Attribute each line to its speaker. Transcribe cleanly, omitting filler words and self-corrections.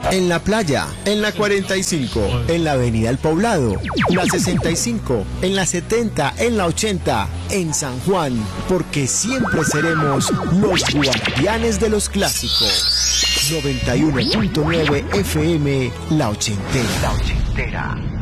Speaker 1: En la playa, en la 45, en la avenida El Poblado, la 65, en la 70, en la 80, en San Juan, porque siempre seremos los guardianes de los clásicos. 91.9 FM, La Ochentera.